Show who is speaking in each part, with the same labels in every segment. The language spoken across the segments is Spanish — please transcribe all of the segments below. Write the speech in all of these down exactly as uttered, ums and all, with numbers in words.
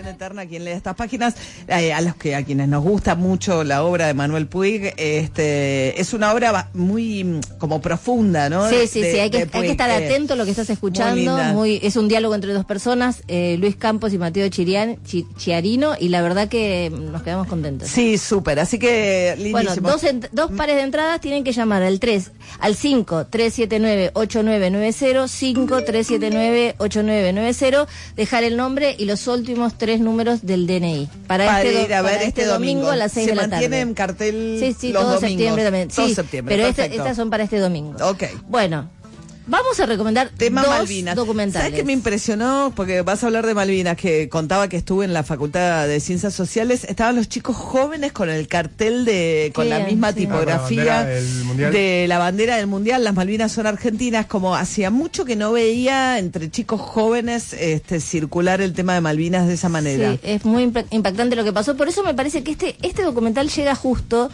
Speaker 1: admiración eterna a quien lee estas páginas, eh, a los que a quienes nos gusta mucho la obra de Manuel Puig. Este es una obra muy como profunda, ¿no?
Speaker 2: Sí, sí,
Speaker 1: de,
Speaker 2: sí, hay que,
Speaker 1: Puig,
Speaker 2: hay que estar
Speaker 1: eh,
Speaker 2: atento a lo que estás escuchando.
Speaker 1: Muy,
Speaker 2: muy Es un diálogo entre dos personas, eh, Luis Campos y Mateo Chirian, Chi, Chiarino, y la verdad que nos quedamos contentos.
Speaker 1: Sí, súper, así que lindísimo.
Speaker 2: Bueno, dos, ent- dos pares de entradas tienen que llamar al tres, al cinco tres siete nueve ocho nueve nueve cero, cinco tres siete nueve ocho nueve nueve cero, dejar el nombre y los últimos tres números del D N I. Para,
Speaker 1: para
Speaker 2: este, do-
Speaker 1: ir a ver
Speaker 2: para
Speaker 1: este,
Speaker 2: este domingo,
Speaker 1: domingo
Speaker 2: a las seis
Speaker 1: se
Speaker 2: de la tarde.
Speaker 1: mantiene en cartel
Speaker 2: Sí, sí,
Speaker 1: los
Speaker 2: todo
Speaker 1: domingos.
Speaker 2: septiembre también.
Speaker 1: Todo
Speaker 2: Sí,
Speaker 1: septiembre,
Speaker 2: pero este,
Speaker 1: perfecto.
Speaker 2: estas son para este domingo.
Speaker 1: Ok.
Speaker 2: Bueno, vamos a recomendar
Speaker 1: Tema
Speaker 2: dos
Speaker 1: Malvinas.
Speaker 2: documentales.
Speaker 1: ¿Sabes qué me impresionó? Porque vas a hablar de Malvinas, que contaba que estuve en la Facultad de Ciencias Sociales. Estaban los chicos jóvenes con el cartel de, con la
Speaker 2: Bien,
Speaker 1: misma
Speaker 2: sí.
Speaker 1: tipografía
Speaker 3: Ah, la bandera del Mundial.
Speaker 1: de la bandera del Mundial. Las Malvinas son argentinas. Como hacía mucho que no veía entre chicos jóvenes este circular el tema de Malvinas de esa manera.
Speaker 2: Sí, es muy imp- impactante lo que pasó. Por eso me parece que este, este documental llega justo.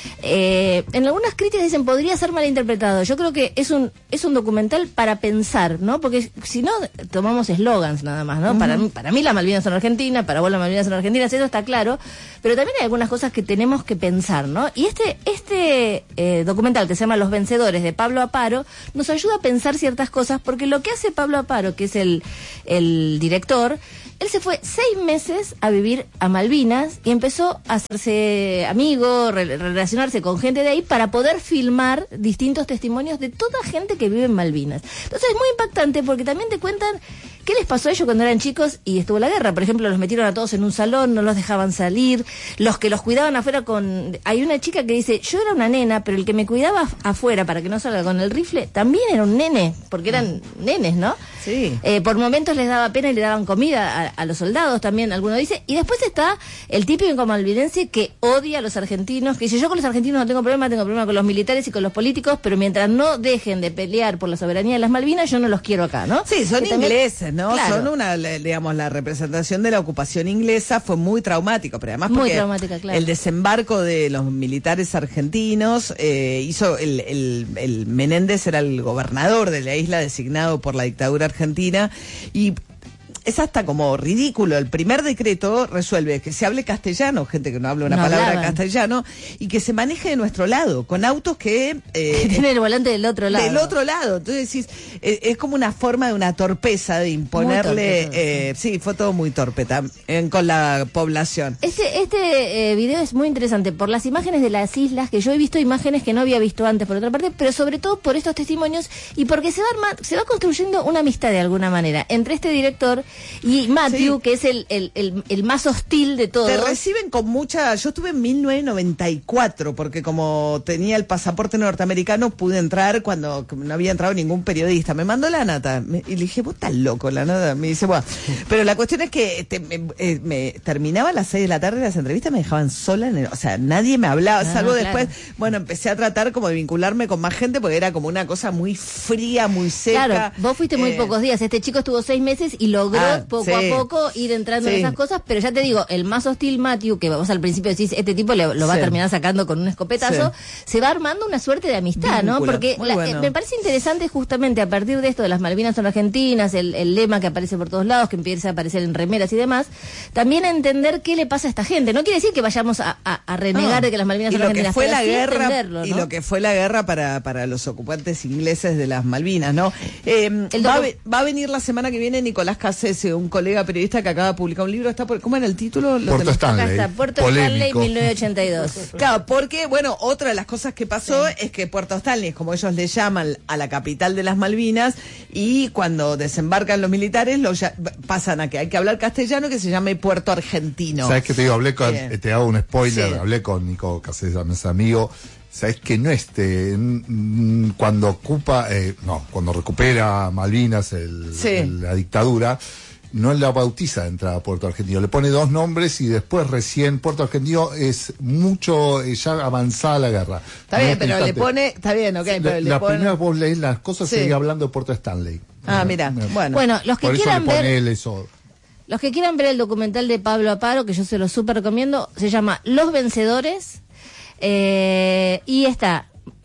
Speaker 2: Eh, en algunas críticas dicen podría ser malinterpretado. Yo creo que es un es un documental para pensar, ¿no? Porque si no tomamos eslogans nada más, ¿no? Uh-huh. Para mí, para mí las Malvinas son argentinas, para vos las Malvinas son argentinas, eso está claro. Pero también hay algunas cosas que tenemos que pensar, ¿no? Y este este eh, documental que se llama Los Vencedores de Pablo Aparo nos ayuda a pensar ciertas cosas, porque lo que hace Pablo Aparo, que es el el director, él se fue seis meses a vivir a Malvinas y empezó a hacerse amigo, re- relacionarse con gente de ahí para poder filmar distintos testimonios de toda gente que vive en Malvinas. Entonces es muy impactante porque también te cuentan qué les pasó a ellos cuando eran chicos y estuvo la guerra. Por ejemplo, los metieron a todos en un salón, no los dejaban salir, los que los cuidaban afuera con... Hay una chica que dice, yo era una nena, pero el que me cuidaba afuera para que no salga con el rifle también era un nene, porque eran nenes, ¿no?
Speaker 1: Sí.
Speaker 2: Eh, por momentos les daba pena y le daban comida a, a los soldados también, alguno dice. Y después está el típico malvinense que odia a los argentinos, que dice, yo con los argentinos no tengo problema, tengo problema con los militares y con los políticos, pero mientras no dejen de pelear por la soberanía de las Malvinas, yo no los quiero acá, ¿no?
Speaker 1: Sí, son
Speaker 2: que también,
Speaker 1: ingleses, ¿no?
Speaker 2: Claro.
Speaker 1: Son una, digamos, la representación de la ocupación inglesa fue muy traumático, pero además
Speaker 2: Muy
Speaker 1: porque
Speaker 2: traumática, claro.
Speaker 1: el desembarco de los militares argentinos eh, hizo, el, el, el Menéndez era el gobernador de la isla designado por la dictadura argentina y es hasta como ridículo. El primer decreto resuelve que se hable castellano, gente que no habla una
Speaker 2: no
Speaker 1: palabra
Speaker 2: hablaban.
Speaker 1: castellano, y que se maneje de nuestro lado, con autos que... Eh,
Speaker 2: que tienen el volante del otro lado.
Speaker 1: Del otro lado. Entonces decís, eh, es como una forma de una torpeza de imponerle...
Speaker 2: torpe,
Speaker 1: eh, sí, fue todo muy torpe también con la población.
Speaker 2: Este, este eh, video es muy interesante por las imágenes de las islas, que yo he visto imágenes que no había visto antes por otra parte, pero sobre todo por estos testimonios y porque se va, arma, se va construyendo una amistad de alguna manera entre este director y Matthew,
Speaker 1: Sí.
Speaker 2: que es el, el, el, el más hostil de todos.
Speaker 1: Te reciben con mucha... Yo estuve en mil novecientos noventa y cuatro, porque como tenía el pasaporte norteamericano, pude entrar cuando no había entrado ningún periodista. Me mandó la nata. Me, y le dije, vos estás loco, la nata. Me dice, bueno. Pero la cuestión es que te, me, eh, me terminaba a las seis de la tarde las entrevistas, me dejaban sola en el... O sea, nadie me hablaba,
Speaker 2: Ah,
Speaker 1: salvo
Speaker 2: claro.
Speaker 1: después... Bueno, empecé a tratar como de vincularme con más gente, porque era como una cosa muy fría, muy seca.
Speaker 2: Claro, vos fuiste muy
Speaker 1: Eh,
Speaker 2: pocos días. Este chico estuvo seis meses y logró
Speaker 1: Ah,
Speaker 2: poco
Speaker 1: sí.
Speaker 2: a poco ir entrando
Speaker 1: Sí.
Speaker 2: en esas cosas, pero ya te digo, el más hostil Matthew, que vos al principio decís, este tipo le, lo va
Speaker 1: Sí.
Speaker 2: a terminar sacando con un escopetazo,
Speaker 1: Sí.
Speaker 2: se va armando una suerte de amistad, ¿no?
Speaker 1: Vínculo.
Speaker 2: Porque
Speaker 1: Muy
Speaker 2: la-
Speaker 1: bueno.
Speaker 2: eh, me parece interesante justamente a partir de esto de las Malvinas son argentinas, el, el lema que aparece por todos lados, que empieza a aparecer en remeras y demás, también entender qué le pasa a esta gente. No quiere decir que vayamos a, a, a renegar
Speaker 1: No.
Speaker 2: de que las Malvinas
Speaker 1: y
Speaker 2: son
Speaker 1: lo
Speaker 2: argentinas,
Speaker 1: que fue
Speaker 2: pero
Speaker 1: la
Speaker 2: sí
Speaker 1: guerra
Speaker 2: entenderlo,
Speaker 1: y
Speaker 2: ¿no?
Speaker 1: lo que fue la guerra para para los ocupantes ingleses de las Malvinas, ¿no? Eh,
Speaker 2: El
Speaker 1: va, a,
Speaker 2: docu-
Speaker 1: ve- va a venir la semana que viene Nicolás Cassese, un colega periodista que acaba de publicar un libro. Está por, ¿cómo era el título? Lo
Speaker 3: Puerto
Speaker 1: tenés-
Speaker 3: Stanley.
Speaker 2: Acá está, Puerto
Speaker 3: Polémico.
Speaker 2: Stanley, mil novecientos ochenta y dos.
Speaker 1: Claro, porque, bueno, otra de las cosas que pasó es que Puerto Stanley es como ellos le llaman a la capital de las Malvinas, y cuando desembarcan los militares lo ya- pasan a que hay que hablar castellano, que se llame Puerto Argentino.
Speaker 3: ¿Sabes qué te digo? Hablé con,
Speaker 1: Bien.
Speaker 3: te hago un spoiler,
Speaker 1: Sí.
Speaker 3: hablé con Nico Casella, mi amigo. ¿Sabes que no este, mm, cuando ocupa, eh, no, cuando recupera Malvinas, el,
Speaker 1: Sí.
Speaker 3: el- la dictadura, no la bautiza de entrada a Puerto Argentino, le pone dos nombres y después recién Puerto Argentino es mucho, eh, ya avanzada la guerra.
Speaker 1: Está
Speaker 3: En
Speaker 1: bien,
Speaker 3: este
Speaker 1: pero le
Speaker 3: instante.
Speaker 1: pone, está bien, ok,
Speaker 3: la,
Speaker 1: pero le
Speaker 3: la
Speaker 1: pone...
Speaker 3: primera vez vos leís las cosas,
Speaker 1: Sí.
Speaker 3: sigue hablando de Puerto Stanley.
Speaker 1: Ah, mira, bueno.
Speaker 2: Bueno, los que
Speaker 3: Por eso
Speaker 2: quieran
Speaker 3: le pone
Speaker 2: ver...
Speaker 3: él eso.
Speaker 2: Los que quieran ver el documental de Pablo Aparo, que yo se lo súper recomiendo, se llama Los Vencedores, eh, y está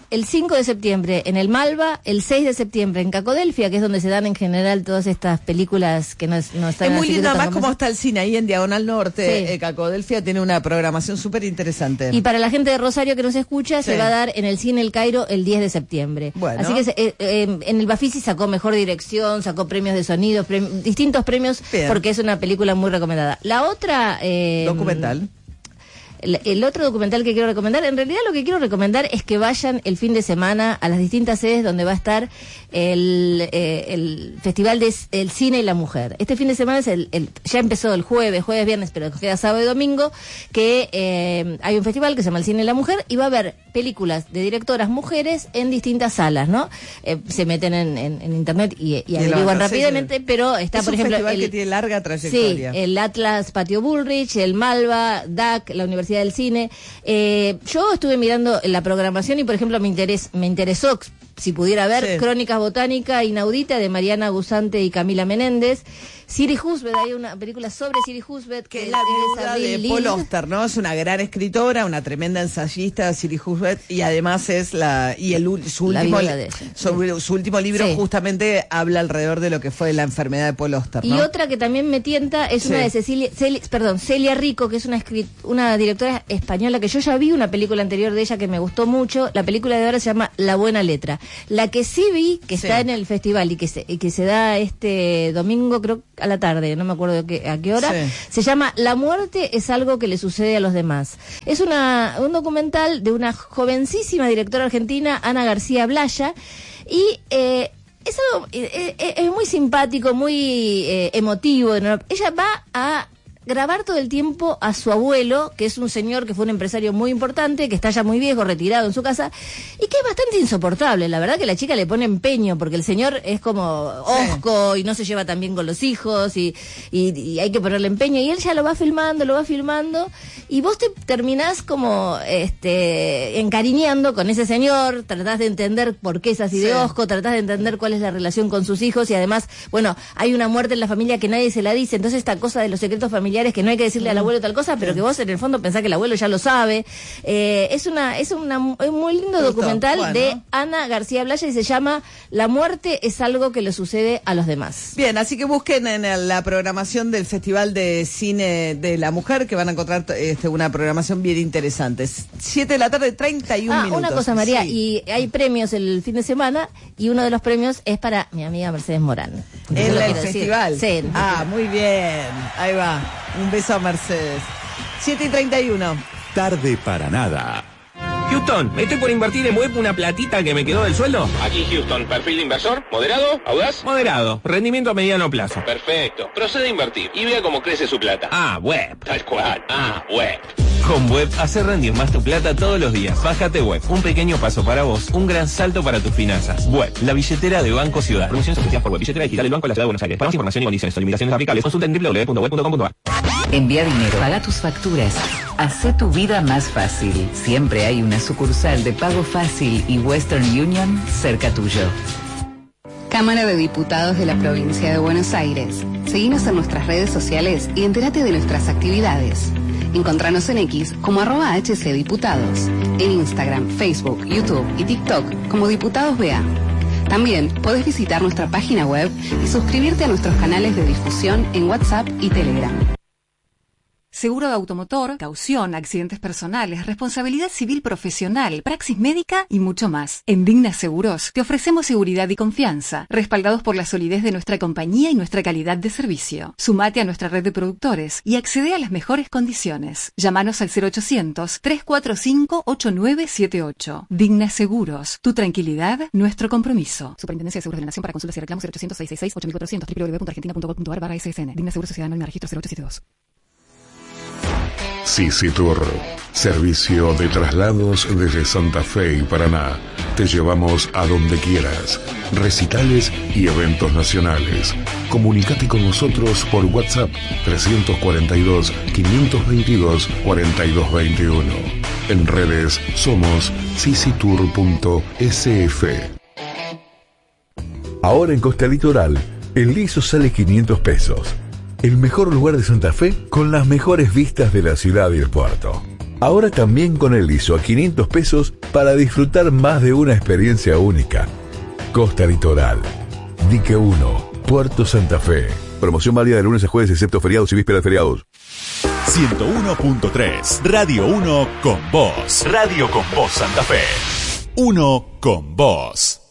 Speaker 2: el cinco de septiembre en el Malva, el seis de septiembre en Cacodelfia, que es donde se dan en general todas estas películas que no, es, no están
Speaker 1: Es
Speaker 2: en
Speaker 1: muy
Speaker 2: la
Speaker 1: lindo, además,
Speaker 2: famosa.
Speaker 1: como está el cine ahí en Diagonal Norte.
Speaker 2: Sí.
Speaker 1: Eh, Cacodelfia tiene una programación súper interesante.
Speaker 2: Y para la gente de Rosario que nos escucha,
Speaker 1: Sí.
Speaker 2: se va a dar en el Cine El Cairo el diez de septiembre.
Speaker 1: Bueno.
Speaker 2: Así que se- eh, eh, en el Bafisi sacó mejor dirección, sacó premios de sonido, premi- distintos premios,
Speaker 1: Bien.
Speaker 2: porque es una película muy recomendada. La otra... eh,
Speaker 1: Documental.
Speaker 2: El, el otro documental que quiero recomendar, en realidad lo que quiero recomendar es que vayan el fin de semana a las distintas sedes donde va a estar el, eh, el Festival del Cine y la Mujer. Este fin de semana es el, el- ya empezó el jueves, jueves, viernes, pero queda sábado y domingo, que eh, hay un festival que se llama El Cine y la Mujer y va a haber películas de directoras mujeres en distintas salas, ¿no? Eh, se meten en, en- en internet y, y
Speaker 1: Y
Speaker 2: averiguan
Speaker 1: lo- sí,
Speaker 2: rápidamente,
Speaker 1: sí.
Speaker 2: pero está,
Speaker 1: es
Speaker 2: por
Speaker 1: un
Speaker 2: ejemplo...
Speaker 1: festival
Speaker 2: el-
Speaker 1: que tiene larga
Speaker 2: Sí,
Speaker 1: trayectoria.
Speaker 2: el Atlas Patio Bullrich, el Malva, D A C, la Universidad del Cine. Eh, yo estuve mirando la programación y, por ejemplo, me, interes, me interesó, si pudiera ver,
Speaker 1: Sí.
Speaker 2: Crónicas Botánica Inaudita de Mariana Gusante y Camila Menéndez. Siri Husbeth, hay una película sobre Siri Husbeth,
Speaker 1: Que es
Speaker 2: es-
Speaker 1: la
Speaker 2: es
Speaker 1: viuda
Speaker 2: Avril
Speaker 1: de
Speaker 2: Lavigne.
Speaker 1: Paul Auster, ¿no? Es una gran escritora, una tremenda ensayista, Siri Husbeth, y además es la y el u- su
Speaker 2: La
Speaker 1: último
Speaker 2: viuda de ella.
Speaker 1: su, su último libro
Speaker 2: Sí.
Speaker 1: justamente habla alrededor de lo que fue la enfermedad de Paul Auster,
Speaker 2: Y
Speaker 1: ¿no?
Speaker 2: otra que también me tienta es
Speaker 1: Sí.
Speaker 2: una de Cecilia, Celi- perdón, Celia Rico, que es una escrit- una directora española que yo ya vi una película anterior de ella que me gustó mucho. La película de ahora se llama La Buena Letra. La que sí vi, que
Speaker 1: Sí.
Speaker 2: está en el festival y que se, y que se da este domingo, creo a la tarde, no me acuerdo de qué- a qué hora,
Speaker 1: Sí.
Speaker 2: se llama La muerte es algo que le sucede a los demás. Es una un documental de una jovencísima directora argentina, Ana García Blaya, y eh, es algo, eh, eh, es muy simpático, muy eh, emotivo. ¿no? Ella va a grabar todo el tiempo a su abuelo, que es un señor que fue un empresario muy importante, que está ya muy viejo, retirado en su casa, y que es bastante insoportable. La verdad que la chica le pone empeño, porque el señor es como hosco y no se lleva tan bien con los hijos, y, y, y hay que ponerle empeño. Y él ya lo va filmando, lo va filmando, y vos te terminás como este encariñando con ese señor, tratás de entender por qué es así de
Speaker 1: Sí.
Speaker 2: hosco, tratás de entender cuál es la relación con sus hijos, y además, bueno, hay una muerte en la familia que nadie se la dice, entonces esta cosa de los secretos familiares que no hay que decirle al abuelo tal cosa, pero que vos en el fondo pensás que el abuelo ya lo sabe. Eh, es una es una un muy lindo
Speaker 1: Me gustó.
Speaker 2: documental
Speaker 1: Bueno.
Speaker 2: de Ana García Blaya y se llama La muerte es algo que le sucede a los demás.
Speaker 1: Bien, así que busquen en el- la programación del Festival de Cine de la Mujer, que van a encontrar este, una programación bien interesante. Siete de la tarde, treinta y un
Speaker 2: Ah,
Speaker 1: minutos.
Speaker 2: una cosa, María,
Speaker 1: Sí.
Speaker 2: y hay premios el fin de semana, y uno de los premios es para mi amiga Mercedes Morán. Yo
Speaker 1: En
Speaker 2: lo
Speaker 1: el
Speaker 2: quiero decir.
Speaker 1: festival.
Speaker 2: Sí, en el
Speaker 1: Ah,
Speaker 2: festival.
Speaker 1: muy bien. Ahí va. Un beso a Mercedes. siete y treinta y uno.
Speaker 4: Tarde para nada.
Speaker 5: Houston, ¿me estoy por invertir en web una platita que me quedó del sueldo?
Speaker 6: Aquí Houston, perfil de inversor, moderado, audaz.
Speaker 5: Moderado, rendimiento a mediano plazo.
Speaker 6: Perfecto. Procede a invertir y vea cómo crece su plata.
Speaker 5: Ah, web.
Speaker 6: Tal cual. Ah, web.
Speaker 5: Con Web, hacer rendir más tu plata todos los días. Bájate Web, un pequeño paso para vos, un gran salto para tus finanzas. Web, la billetera de Banco Ciudad. Promociones oficiales por Web, billetera digital del Banco de la Ciudad de Buenos Aires. Para más información y condiciones o limitaciones aplicables, consulta en doble u doble u doble u punto web punto com punto a r.
Speaker 7: Envía dinero, paga tus facturas, hace tu vida más fácil. Siempre hay una sucursal de Pago Fácil y Western Union cerca tuyo.
Speaker 8: Cámara de Diputados de la Provincia de Buenos Aires. Seguinos en nuestras redes sociales y entérate de nuestras actividades. Encontranos en X como arroba hcdiputados, en Instagram, Facebook, YouTube y TikTok como Diputados B A. También podés visitar nuestra página web y suscribirte a nuestros canales de difusión en WhatsApp y Telegram.
Speaker 9: Seguro de automotor, caución, accidentes personales, responsabilidad civil profesional, praxis médica y mucho más. En Digna Seguros te ofrecemos seguridad y confianza, respaldados por la solidez de nuestra compañía y nuestra calidad de servicio. Sumate a nuestra red de productores y accede a las mejores condiciones. Llámanos al cero ochocientos, tres cuatro cinco, ocho nueve siete ocho. Digna Seguros, tu tranquilidad, nuestro compromiso. Superintendencia de Seguros de la Nación. Para consultas y reclamos cero ochocientos, seiscientos sesenta y seis, ocho mil cuatrocientos, w w w punto argentina punto gov punto a r barra S S N. Digna Seguros Sociedad Anónima Registro cero ocho siete dos.
Speaker 10: Sisi Tour, servicio de traslados desde Santa Fe y Paraná. Te llevamos a donde quieras. Recitales y eventos nacionales. Comunicate con nosotros por WhatsApp trescientos cuarenta y dos, quinientos veintidós, cuarenta y dos veintiuno. En redes somos sisitour punto s f.
Speaker 11: Ahora en Costa Litoral, el liso sale quinientos pesos. El mejor lugar de Santa Fe con las mejores vistas de la ciudad y el puerto. Ahora también con el liso a quinientos pesos para disfrutar más de una experiencia única. Costa Litoral. Dique uno, Puerto Santa Fe. Promoción válida de lunes a jueves excepto feriados y vísperas de feriados.
Speaker 4: ciento uno punto tres. Radio uno con vos. Radio con vos Santa Fe. Uno con vos.